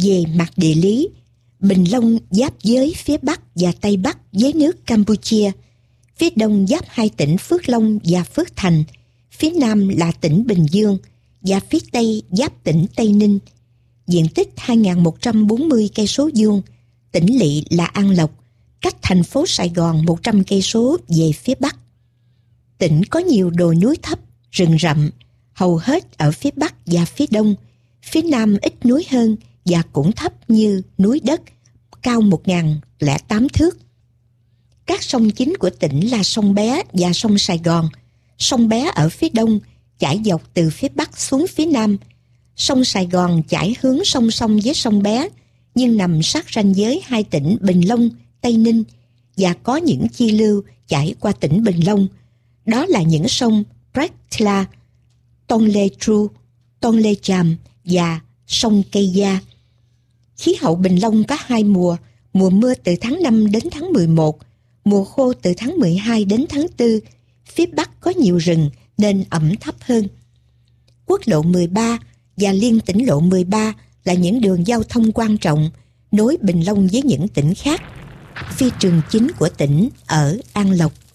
Về mặt địa lý, Bình Long giáp giới phía Bắc và Tây Bắc với nước Campuchia, phía Đông giáp hai tỉnh Phước Long và Phước Thành, phía Nam là tỉnh Bình Dương và phía Tây giáp tỉnh Tây Ninh. Diện tích 2.140 cây số vuông, tỉnh lỵ là An Lộc, cách thành phố Sài Gòn 100 cây số về phía Bắc. Tỉnh có nhiều đồi núi thấp, rừng rậm, hầu hết ở phía Bắc và phía Đông. Phía Nam ít núi hơn và cũng thấp như núi Đất, cao 1.008 thước. Các sông chính của tỉnh là sông Bé và sông Sài Gòn. Sông Bé ở phía Đông chảy dọc từ phía Bắc xuống phía Nam. Sông Sài Gòn chảy hướng song song với sông Bé, nhưng nằm sát ranh giới hai tỉnh Bình Long, Tây Ninh và có những chi lưu chảy qua tỉnh Bình Long. Đó là những sông Practla, Tonle Tru, Tonle Chàm và sông Cây Gia. Khí hậu Bình Long có hai mùa, mùa mưa từ tháng 5 đến tháng 11, mùa khô từ tháng 12 đến tháng 4. Phía Bắc có nhiều rừng nên ẩm thấp hơn. Quốc lộ 13 và liên tỉnh lộ 13 là những đường giao thông quan trọng nối Bình Long với những tỉnh khác. Phi trường chính của tỉnh ở An Lộc.